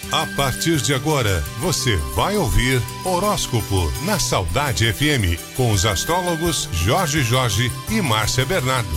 A partir de agora, você vai ouvir Horóscopo na Saudade FM, com os astrólogos Jorge e Márcia Bernardo.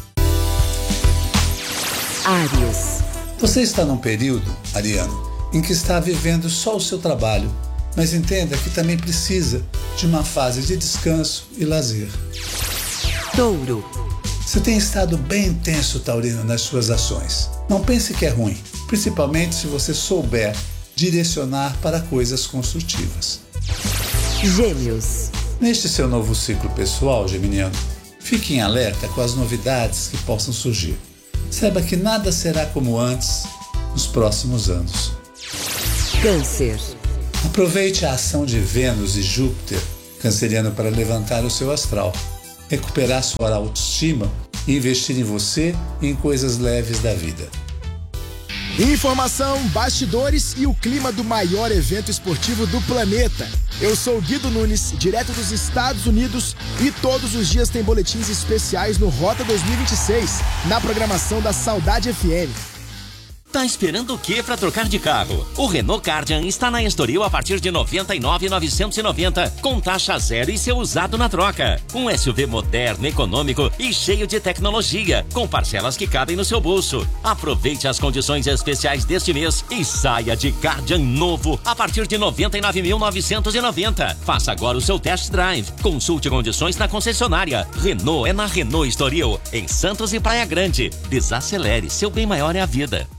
Áries. Você está num período, ariano, em que está vivendo só o seu trabalho, mas entenda que também precisa de uma fase de descanso e lazer. Touro. Você tem estado bem intenso, taurino, nas suas ações. Não pense que é ruim, principalmente se você souber direcionar para coisas construtivas. Gêmeos. Neste seu novo ciclo pessoal, geminiano, fique em alerta com as novidades que possam surgir. Saiba que nada será como antes nos próximos anos. Câncer. Aproveite a ação de Vênus e Júpiter, canceriano, para levantar o seu astral, recuperar sua autoestima e investir em você e em coisas leves da vida. Informação, bastidores e o clima do maior evento esportivo do planeta. Eu sou Guido Nunes, direto dos Estados Unidos, e todos os dias tem boletins especiais no Rota 2026, na programação da Saudade FM. Tá esperando o quê para trocar de carro? O Renault Kardian está na Estoril a partir de R$ 99.990, com taxa zero e seu usado na troca. Um SUV moderno, econômico e cheio de tecnologia, com parcelas que cabem no seu bolso. Aproveite as condições especiais deste mês e saia de Kardian novo a partir de R$ 99.990. Faça agora o seu test drive. Consulte condições na concessionária. Renault é na Renault Estoril, em Santos e Praia Grande. Desacelere, seu bem maior é a vida.